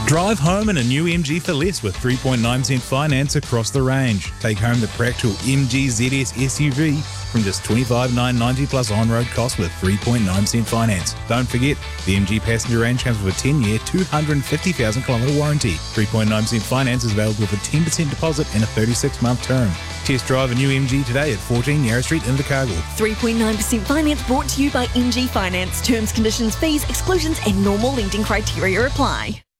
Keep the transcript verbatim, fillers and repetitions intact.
Drive home in a new M G for less with three point nine percent finance across the range. Take home the practical M G Z S S U V from just twenty-five thousand nine hundred ninety dollars plus on-road costs with three point nine percent finance. Don't forget, the M G passenger range comes with a ten-year, two hundred fifty thousand kilometre warranty. three point nine percent finance is available with a ten percent deposit and a thirty-six month term. Test drive a new M G today at fourteen Yarra Street, Invercargill. three point nine percent finance brought to you by M G Finance. Terms, conditions, fees, exclusions and normal lending criteria apply.